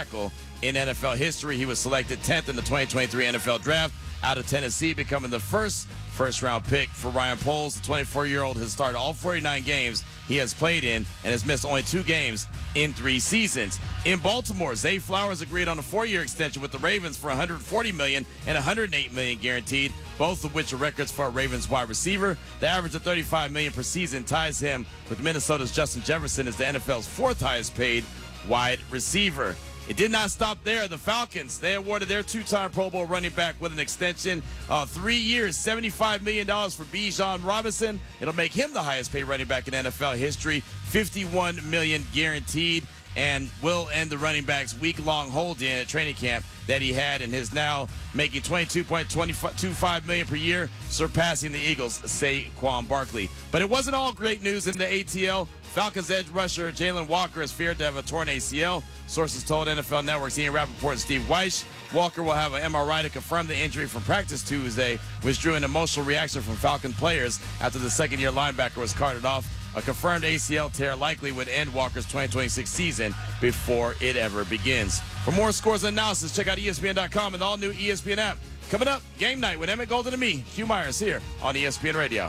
tackle in NFL history. He was selected 10th in the 2023 NFL Draft out of Tennessee, becoming the first-round pick for Ryan Poles. The 24-year-old has started all 49 games he has played in and has missed only 2 games in 3 seasons. In Baltimore, Zay Flowers agreed on a 4-year extension with the Ravens for $140 million and $108 million guaranteed, both of which are records for a Ravens wide receiver. The average of $35 million per season ties him with Minnesota's Justin Jefferson as the NFL's 4th highest paid wide receiver. It did not stop there. The Falcons, they awarded their 2-time Pro Bowl running back with an extension of 3 years, $75 million for Bijan Robinson. It'll make him the highest paid running back in NFL history, $51 million guaranteed, and will end the running back's week-long hold-in at training camp that he had, and is now making $22.25 million per year, surpassing the Eagles' Saquon Barkley. But it wasn't all great news in the ATL. Falcons edge rusher Jalen Walker is feared to have a torn ACL. Sources told NFL Network's Ian Rappaport and Steve Weish Walker will have an MRI to confirm the injury from practice Tuesday, which drew an emotional reaction from Falcon players after the second-year linebacker was carted off. A confirmed ACL tear likely would end Walker's 2026 season before it ever begins. For more scores and analysis, check out ESPN.com and the all-new ESPN app. Coming up, game night with Emmett Golden and me, Hugh Myers, here on ESPN Radio.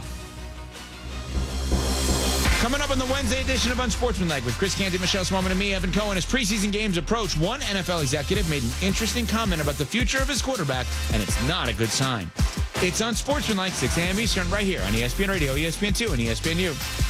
Coming up on the Wednesday edition of Unsportsmanlike with Chris Canty, Michelle Swellman, and me, Evan Cohen. As preseason games approach, one NFL executive made an interesting comment about the future of his quarterback, and it's not a good sign. It's Unsportsmanlike, 6 a.m. Eastern, right here on ESPN Radio, ESPN2, and ESPNU.